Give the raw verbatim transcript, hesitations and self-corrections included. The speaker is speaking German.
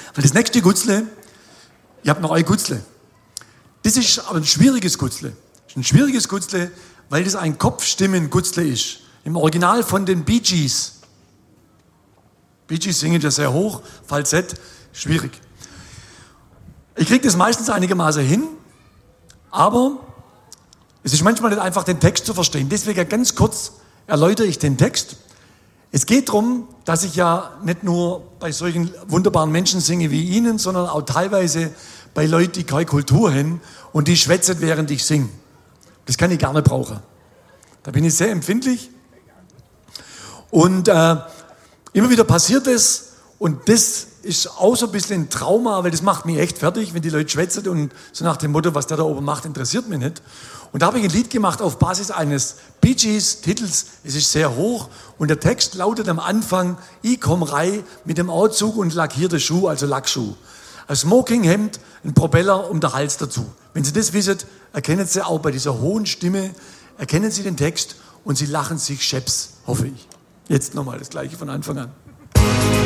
Weil das nächste Gutzle, ihr habt noch ein Gutzle. Das ist aber ein schwieriges Gutzle. Das ist ein schwieriges Gutzle, weil das ein Kopfstimmen-Gutzle ist. Im Original von den Bee Gees. Bee Gees singen ja sehr hoch, Falsett, schwierig. Ich kriege das meistens einigermaßen hin, aber es ist manchmal nicht einfach, den Text zu verstehen. Deswegen ganz kurz erläutere ich den Text. Es geht darum, dass ich ja nicht nur bei solchen wunderbaren Menschen singe wie Ihnen, sondern auch teilweise bei Leuten, die keine Kultur haben und die schwätzen, während ich singe. Das kann ich gar nicht brauchen. Da bin ich sehr empfindlich. Und äh, immer wieder passiert es und das ist auch so ein bisschen ein Trauma, weil das macht mich echt fertig, wenn die Leute schwätzen und so nach dem Motto, was der da oben macht, interessiert mich nicht. Und da habe ich ein Lied gemacht auf Basis eines Bee Gees Titels, es ist sehr hoch und der Text lautet am Anfang, ich komm rein mit dem Anzug und lackierte Schuh, also Lackschuh. Ein Smokinghemd, ein Propeller um den Hals dazu. Wenn Sie das wissen, erkennen Sie auch bei dieser hohen Stimme, erkennen Sie den Text und Sie lachen sich scheps, hoffe ich. Jetzt nochmal das Gleiche von Anfang an.